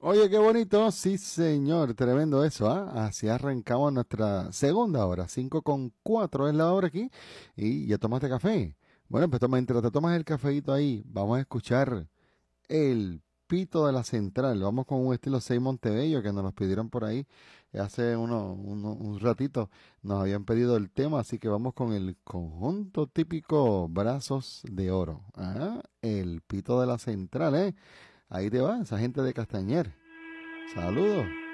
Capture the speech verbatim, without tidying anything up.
Oye, qué bonito, sí señor, tremendo eso, ¿ah? Así arrancamos nuestra segunda hora, cinco con cuatro es la hora aquí, y ya tomaste café. Bueno, pues toma, mientras te tomas el cafeíto ahí, vamos a escuchar el pito de la central. Vamos con un estilo seis Montebello que nos los pidieron por ahí hace uno, uno- un ratito. Nos habían pedido el tema, así que vamos con el conjunto típico Brazos de Oro. Ah, el pito de la central, ¿eh? Ahí te va, esa gente de Castañer. Saludos.